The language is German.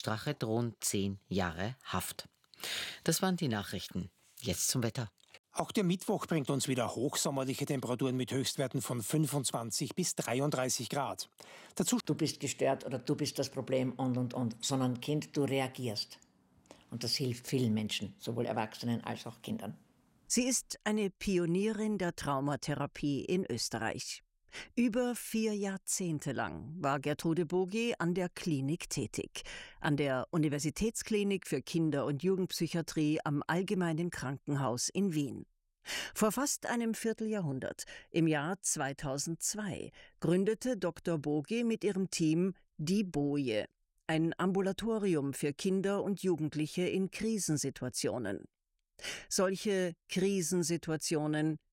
Strache drohen 10 Jahre Haft. Das waren die Nachrichten. Jetzt zum Wetter. Auch der Mittwoch bringt uns wieder hochsommerliche Temperaturen mit Höchstwerten von 25 bis 33 Grad. Dazu Du bist gestört oder du bist das Problem und. Sondern Kind, du reagierst. Und das hilft vielen Menschen, sowohl Erwachsenen als auch Kindern. Sie ist eine Pionierin der Traumatherapie in Österreich. Über 4 Jahrzehnte lang war Gertrude Bogi an der Klinik tätig, an der Universitätsklinik für Kinder- und Jugendpsychiatrie am Allgemeinen Krankenhaus in Wien. Vor fast einem Vierteljahrhundert, im Jahr 2002, gründete Dr. Bogi mit ihrem Team die Boje, ein Ambulatorium für Kinder und Jugendliche in Krisensituationen. Solche Krisensituationen